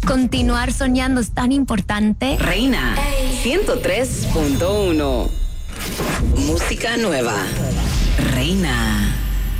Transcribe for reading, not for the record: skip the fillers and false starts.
Continuar soñando es tan importante. Reina 103.1. Música nueva. Reina.